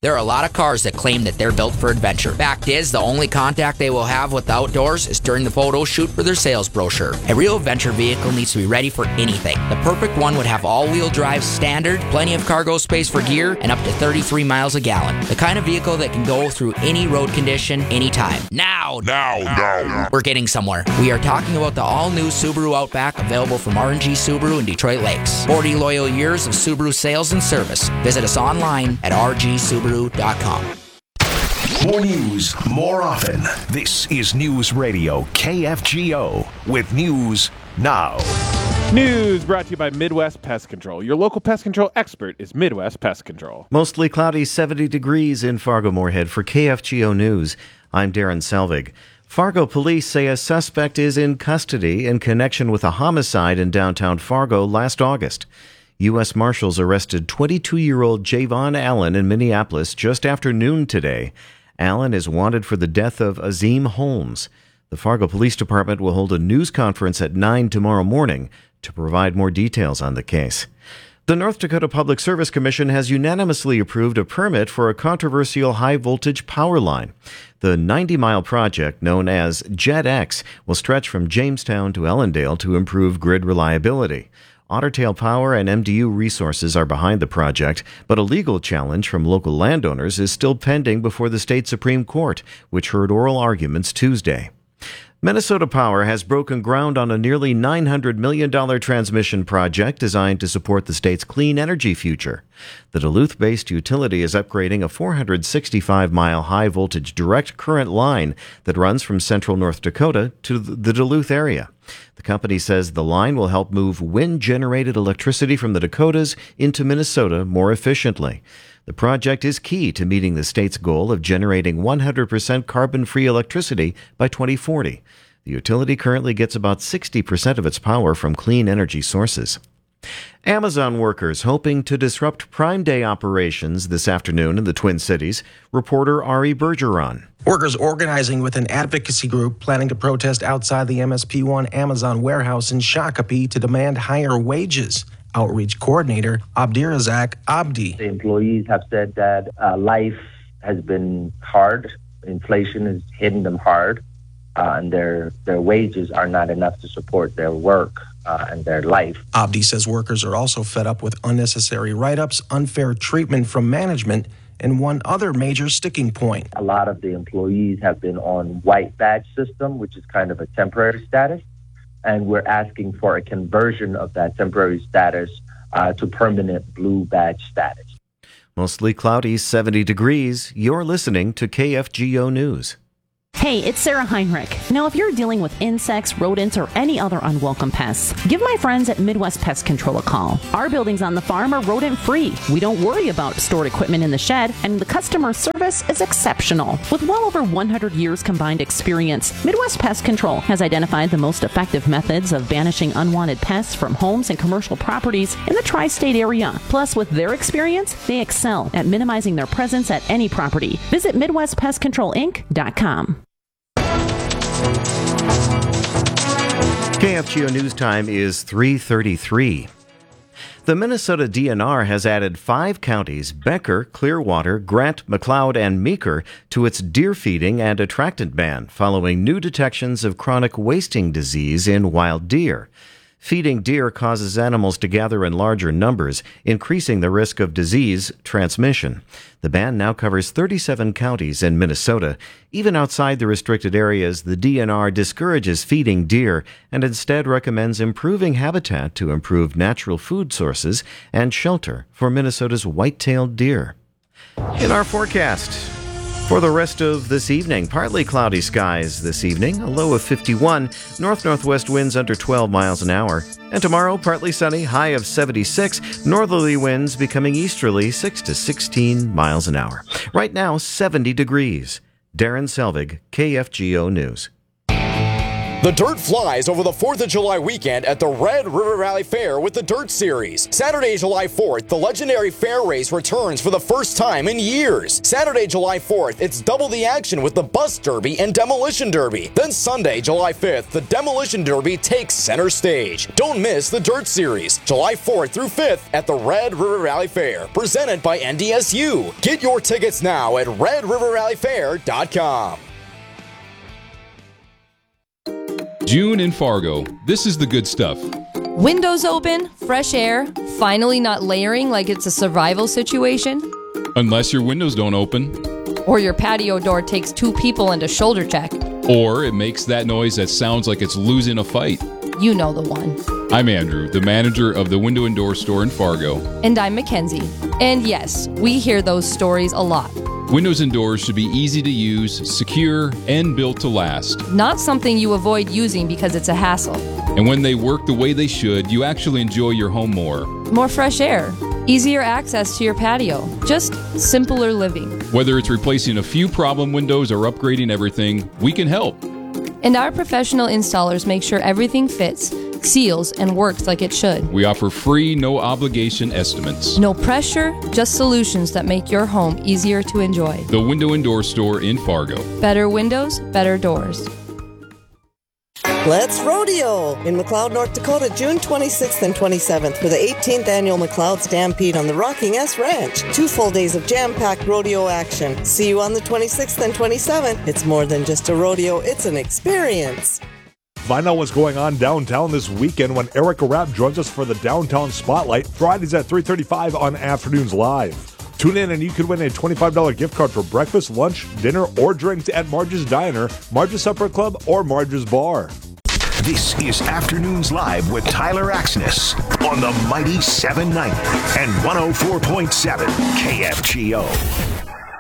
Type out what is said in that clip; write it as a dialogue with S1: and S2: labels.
S1: There are a lot of cars that claim that they're built for adventure. Fact is, the only contact they will have with the outdoors is during the photo shoot for their sales brochure. A real adventure vehicle needs to be ready for anything. The perfect one would have all-wheel drive standard, plenty of cargo space for gear, and up to 33 miles a gallon. The kind of vehicle that can go through any road condition, anytime. Now. We're getting somewhere. We are talking about the all-new Subaru Outback, available from R&G Subaru in Detroit Lakes. 40 loyal years of Subaru sales and service. Visit us online at rgsubaru.com.
S2: More news, more often. This is News Radio KFGO with News Now.
S3: News brought to you by Midwest Pest Control. Your local pest control expert is Midwest Pest Control.
S4: Mostly cloudy, 70 degrees in Fargo-Moorhead. For KFGO News, I'm Darren Selvig. Fargo police say a suspect is in custody in connection with a homicide in downtown Fargo last August. U.S. Marshals arrested 22-year-old Javon Allen in Minneapolis just after noon today. Allen is wanted for the death of Azim Holmes. The Fargo Police Department will hold a news conference at 9 tomorrow morning to provide more details on the case. The North Dakota Public Service Commission has unanimously approved a permit for a controversial high-voltage power line. The 90-mile project, known as JetX, will stretch from Jamestown to Ellendale to improve grid reliability. Otter Tail Power and MDU Resources are behind the project, but a legal challenge from local landowners is still pending before the state Supreme Court, which heard oral arguments Tuesday. Minnesota Power has broken ground on a nearly $900 million transmission project designed to support the state's clean energy future. The Duluth-based utility is upgrading a 465-mile high-voltage direct current line that runs from central North Dakota to the Duluth area. The company says the line will help move wind-generated electricity from the Dakotas into Minnesota more efficiently. The project is key to meeting the state's goal of generating 100% carbon-free electricity by 2040. The utility currently gets about 60% of its power from clean energy sources. Amazon workers hoping to disrupt Prime Day operations this afternoon in the Twin Cities. Reporter Ari Bergeron.
S5: Workers organizing with an advocacy group planning to protest outside the MSP1 Amazon warehouse in Shakopee to demand higher wages. Outreach coordinator Abdirazak Abdi.
S6: The employees have said that life has been hard. Inflation is hitting them hard, and their wages are not enough to support their work and their life.
S5: Abdi says workers are also fed up with unnecessary write-ups, unfair treatment from management, and one other major sticking point.
S6: A lot of the employees have been on white badge system, which is kind of a temporary status. And we're asking for a conversion of that temporary status to permanent blue badge status.
S4: Mostly cloudy, 70 degrees. You're listening to KFGO News.
S7: Hey, it's Sarah Heinrich. Now, if you're dealing with insects, rodents, or any other unwelcome pests, give my friends at Midwest Pest Control a call. Our buildings on the farm are rodent-free. We don't worry about stored equipment in the shed, and the customer service is exceptional. With well over 100 years combined experience, Midwest Pest Control has identified the most effective methods of banishing unwanted pests from homes and commercial properties in the tri-state area. Plus, with their experience, they excel at minimizing their presence at any property. Visit MidwestPestControlInc.com.
S4: KFGO News Time is 3:33. The Minnesota DNR has added 5 counties, Becker, Clearwater, Grant, McLeod, and Meeker, to its deer feeding and attractant ban following new detections of chronic wasting disease in wild deer. Feeding deer causes animals to gather in larger numbers, increasing the risk of disease transmission. The ban now covers 37 counties in Minnesota. Even outside the restricted areas, the DNR discourages feeding deer and instead recommends improving habitat to improve natural food sources and shelter for Minnesota's white-tailed deer. In our forecast, for the rest of this evening, partly cloudy skies this evening, a low of 51, north-northwest winds under 12 miles an hour. And tomorrow, partly sunny, high of 76, northerly winds becoming easterly 6 to 16 miles an hour. Right now, 70 degrees. Darren Selvig, KFGO News.
S8: The dirt flies over the 4th of July weekend at the Red River Valley Fair with the Dirt Series. Saturday, July 4th, the legendary fair race returns for the first time in years. Saturday, July 4th, it's double the action with the Bus Derby and Demolition Derby. Then Sunday, July 5th, the Demolition Derby takes center stage. Don't miss the Dirt Series, July 4th through 5th at the Red River Valley Fair, presented by NDSU. Get your tickets now at redrivervalleyfair.com.
S9: June in Fargo. This is the good stuff.
S10: Windows open, fresh air, finally not layering like it's a survival situation.
S9: Unless your windows don't open.
S10: Or your patio door takes 2 people and a shoulder check.
S9: Or it makes that noise that sounds like it's losing a fight.
S10: You know the one.
S9: I'm Andrew, the manager of the Window and Door Store in Fargo.
S10: And I'm Mackenzie. And yes, we hear those stories a lot.
S9: Windows and doors should be easy to use, secure, and built to last.
S10: Not something you avoid using because it's a hassle.
S9: And when they work the way they should, you actually enjoy your home more.
S10: More fresh air, easier access to your patio, just simpler living.
S9: Whether it's replacing a few problem windows or upgrading everything, we can help.
S10: And our professional installers make sure everything fits, seals, and works like it should.
S9: We offer free, no-obligation estimates.
S10: No pressure, just solutions that make your home easier to enjoy.
S9: The Window and Door Store in Fargo.
S10: Better windows, better doors.
S11: Let's rodeo in McLeod, North Dakota, June 26th and 27th for the 18th annual McLeod Stampede on the Rocking S Ranch. 2 full days of jam-packed rodeo action. See you on the 26th and 27th. It's more than just a rodeo, it's an experience.
S12: Find out what's going on downtown this weekend when Erica Rapp joins us for the Downtown Spotlight, Fridays at 3:35 on Afternoons Live. Tune in and you could win a $25 gift card for breakfast, lunch, dinner, or drinks at Marge's Diner, Marge's Supper Club, or Marge's Bar.
S2: This is Afternoons Live with Tyler Axness on the mighty 790 and 104.7 KFGO.